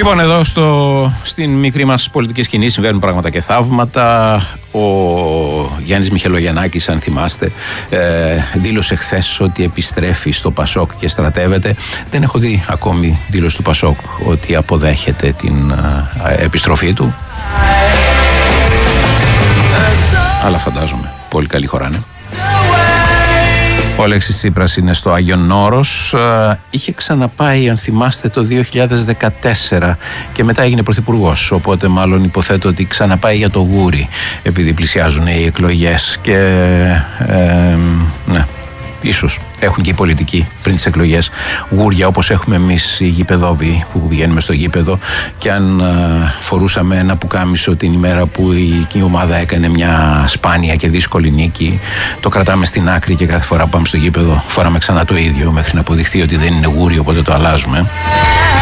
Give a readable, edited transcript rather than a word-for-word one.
Λοιπόν, εδώ στην μικρή μας πολιτική σκηνή συμβαίνουν πράγματα και θαύματα. Ο Γιάννης Μιχελογιαννάκης, αν θυμάστε, δήλωσε χθες ότι επιστρέφει στο Πασόκ και στρατεύεται. Δεν έχω δει ακόμη δήλωση του Πασόκ ότι αποδέχεται την επιστροφή του. Αλλά φαντάζομαι πολύ καλή χωράνε. Ο Αλέξης Τσίπρας είναι στο Άγιον Όρος. Είχε ξαναπάει, αν θυμάστε, το 2014 και μετά έγινε πρωθυπουργός. Οπότε μάλλον υποθέτω ότι ξαναπάει για το γούρι, επειδή πλησιάζουν οι εκλογές. Και ναι, ίσως έχουν και οι πολιτικοί πριν τις εκλογές γούρια, όπως έχουμε εμείς οι γηπεδόβοι που πηγαίνουμε στο γήπεδο, και αν φορούσαμε ένα πουκάμισο την ημέρα που η ομάδα έκανε μια σπάνια και δύσκολη νίκη, το κρατάμε στην άκρη και κάθε φορά που πάμε στο γήπεδο φοράμε ξανά το ίδιο μέχρι να αποδειχθεί ότι δεν είναι γούρι, οπότε το αλλάζουμε.